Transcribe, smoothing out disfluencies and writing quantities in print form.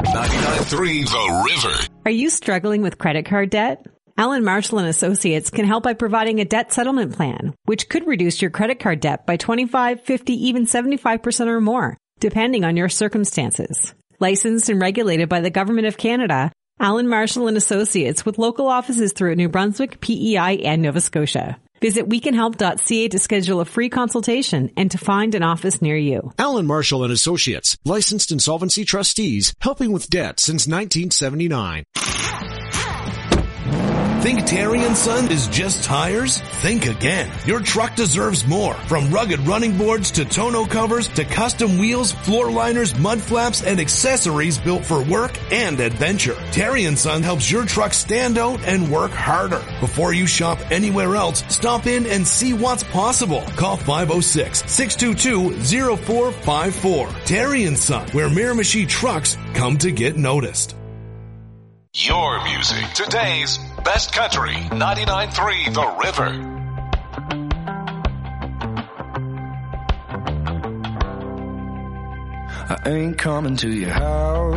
99.3 The River. Are you struggling with credit card debt? Allen Marshall & Associates can help by providing a debt settlement plan, which could reduce your credit card debt by 25, 50, even 75% or more, depending on your circumstances. Licensed and regulated by the Government of Canada, Allen Marshall & Associates with local offices throughout New Brunswick, PEI, and Nova Scotia. Visit wecanhelp.ca to schedule a free consultation and to find an office near you. Allen Marshall & Associates, licensed insolvency trustees, helping with debt since 1979. Think Terry & Son is just tires? Think again. Your truck deserves more. From rugged running boards to tonneau covers to custom wheels, floor liners, mud flaps, and accessories built for work and adventure. Terry & Son helps your truck stand out and work harder. Before you shop anywhere else, stop in and see what's possible. Call 506-622-0454. Terry & Son, where Miramichi trucks come to get noticed. Your music, today's best country, 99.3 The River. I ain't coming to your house.